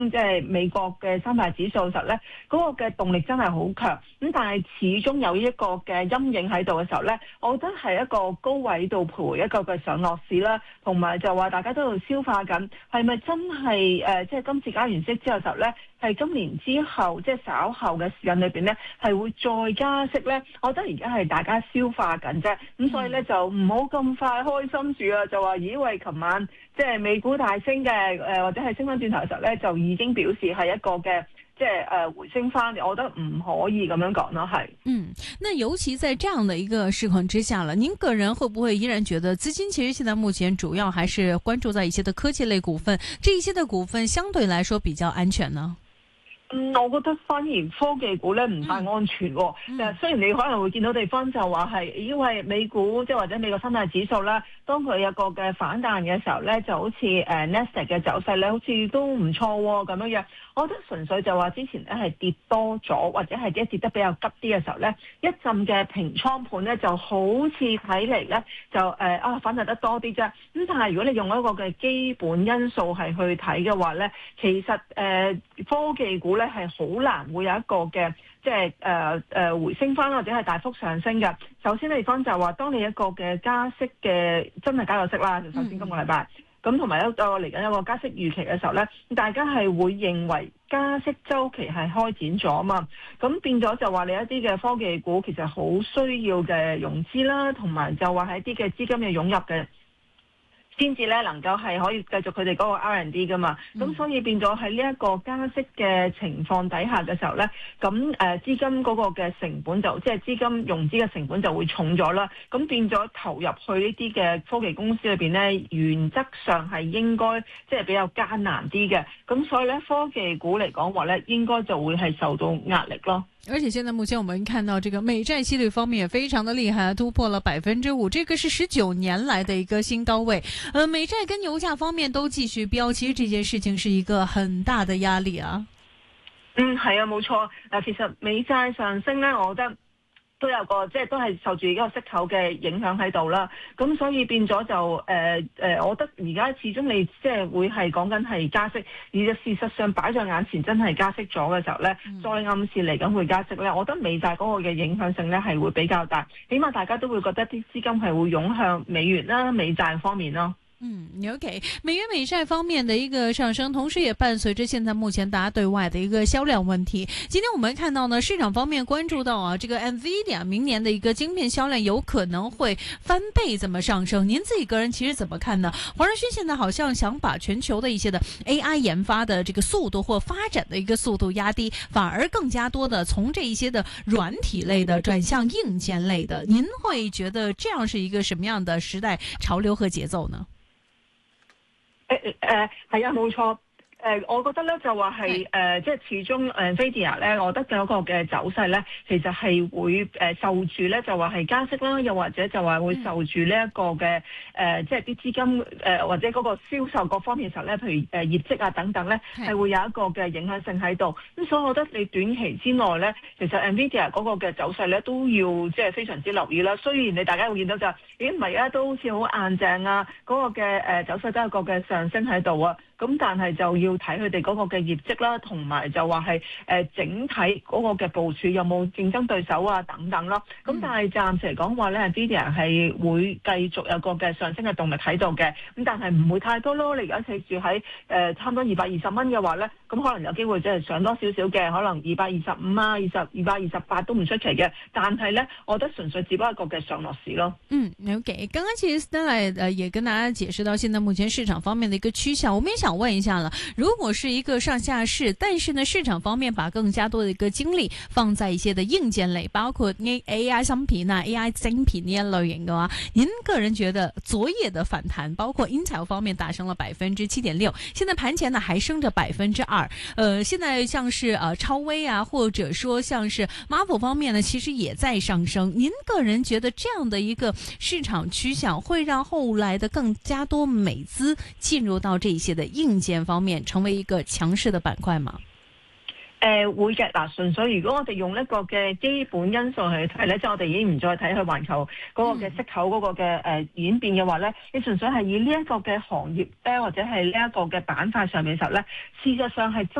即係美國嘅三大指數時候咧，嗰個嘅動力真係好強。咁但係始終有一個嘅陰影喺度嘅時候咧，我覺得係一個高位度徘徊一個嘅上落市啦，同埋就話大家都喺度消化緊，係咪真係即係今次加完息之後時候咧，係今年之後即係稍後嘅時間裏邊咧，係會再加息咧？我覺得而家係大家消化緊啫，咁所以咧就唔好咁快開心住啊！就話咦喂，琴晚即係美股大升嘅，或者係升翻轉頭嘅時候咧，就已經表示係一個嘅即係回升翻，我覺得唔可以咁樣講咯，係。 那尤其在這樣的一個市況之下了，您個人會不會依然覺得資金其實現在目前主要還是關注在一些的科技類股份，這一些的股份相對來說比較安全呢？ 我覺得反而科技股咧唔太安全喎。雖然你可能會見到地方就話係，因為美股即係或者美國三大指數啦，當佢有個嘅反彈嘅時候咧，就好似Nasdaq 嘅走勢咧，好似都唔錯咁樣樣。我覺得純粹就話之前咧係跌多咗，或者係跌得比較急啲嘅時候咧，一陣嘅平倉盤咧就好似睇嚟咧就反彈得多啲啫。咁但係如果你用一個嘅基本因素係去睇嘅話咧，其實科技股咧係好難會有一個嘅即係回升翻或者係大幅上升嘅。首先地方就話，當你一個嘅加息嘅真係加咗息啦，就首先今個禮拜。咁同埋一個嚟緊一個加息預期嘅時候咧，大家係會認為加息周期係開展咗啊嘛，咁變咗就話你一啲嘅科技股其實好需要嘅融資啦，同埋就話係一啲嘅資金嘅湧入嘅，先至咧能夠係可以繼續佢哋嗰個 R&D 噶嘛，咁所以變咗喺呢一個加息嘅情況底下嘅時候咧，咁資金嗰個嘅成本就即係資金融資嘅成本就會重咗啦，咁變咗投入去呢啲嘅科技公司裏邊咧，原則上係應該即係比較艱難啲嘅，咁所以咧科技股嚟講話咧，應該就會係受到壓力咯。 而且現在目前我們看到這個美債息率方面也非常的厲害，突破了5%，這個是19年來的一個新高位。美債跟油價方面都繼續飆，其實這件事情是一個很大的壓力啊。 係啊，冇錯。其實美債上升呢，我覺得都有個即係都係受住一個息口嘅影響喺度啦，咁所以變咗就我覺得而家始終你即係會係講緊係加息，而事實上擺在眼前真係加息咗嘅時候咧，再暗示嚟緊會加息咧，我覺得美債嗰個嘅影響性咧係會比較大，起碼大家都會覺得啲資金係會湧向美元啦、美債方面咯。 OK， 美元美債方面的一個上升，同時也伴隨着現在目前大家對外的一個銷量問題。今天我們看到呢，市場方面關注到啊，這個 NVIDIA 明年的一個晶片銷量有可能會翻倍這麼上升。您自己個人其實怎麼看呢？黃仁勳現在好像想把全球的一些的 AI 研發的這個速度或發展的一個速度壓低，反而更加多的從這一些的軟體類的轉向硬件類的。您會覺得這樣是一個什麼樣的時代潮流和節奏呢？ 係啊，冇錯。我覺得咧就話係即係始終NVIDIA 咧，我覺得嗰個嘅走勢咧，其實係會受住咧就話係加息啦，又或者就話會受住呢一個嘅即係啲資金或者嗰個銷售各方面嘅時候咧，譬如業績啊等等咧，係會有一個嘅影響性喺度。咁所以我覺得你短期之內咧，其實 NVIDIA 嗰個嘅走勢咧都要即係非常之留意啦。雖然你大家會見到就咦唔係啊，都好似好硬淨啊，嗰個嘅走勢都有個嘅上升喺度啊。咁但係就要睇佢哋嗰個嘅業績啦，同埋就話係整體嗰個嘅部署有冇競爭對手啊等等咯。咁但係暫時嚟講話咧，NVIDIA 係會繼續有個嘅上升嘅動力喺度嘅。咁但係唔會太多咯。你而家企住喺差唔多220蚊嘅話咧，咁可能有機會即係上多少少嘅，可能225啊、228都唔出奇嘅。但係咧，我覺得純粹只不過一個嘅上落市咯。 OK， 剛剛其實 Stella 也跟大家解釋到現在目前市場方面的一個趨向，我們也想問一下了，如果是一個上下市，但是呢市場方面把更加多的一個精力放在一些的硬件類，包括 AI 芯片啊、AI 晶片呢一類型嘅話，您個人覺得昨夜的反彈，包括 Intel 方面大升了7.6%，現在盤前呢還升着2%，現在像是超微啊，或者說像是 Marvel 方面呢，其實也在上升。您個人覺得這樣的一個市場趨向，會讓後來的更加多美資進入到這些的硬件方面，成為一個強勢的板塊嗎？ 會嘅嗱，純粹如果我哋用一個嘅基本因素去睇咧，即係我哋已經唔再睇佢環球嗰個嘅息口嗰個嘅演變嘅話咧，你純粹係以呢一個嘅行業咧，或者係呢一個嘅板塊上面嘅時候咧，事實上係